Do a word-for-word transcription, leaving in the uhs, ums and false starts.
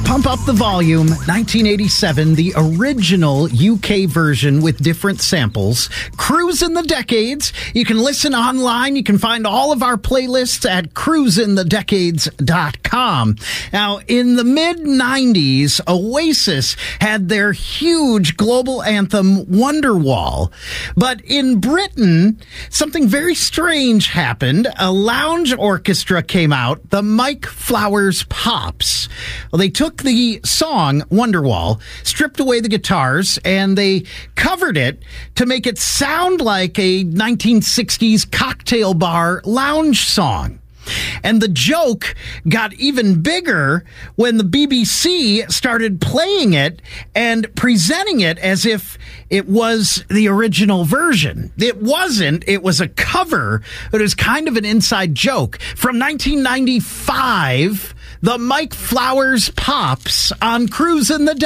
Pump Up the Volume, nineteen eighty-seven, the original U K version with different samples. Cruisin' the Decades. You can listen online. You can find all of our playlists at cruisin the decades dot com. Now, in the mid nineties, Oasis had their huge global anthem, Wonderwall. But in Britain, something very strange happened. A lounge orchestra came out, the Mike Flowers Pops. Well, they took the song Wonderwall, stripped away the guitars, and they covered it to make it sound like a nineteen sixties cocktail bar lounge song. And the joke got even bigger when the B B C started playing it and presenting it as if it was the original version. It wasn't. It was a cover. It was kind of an inside joke. From nineteen ninety-five, the Mike Flowers Pops on Cruisin' the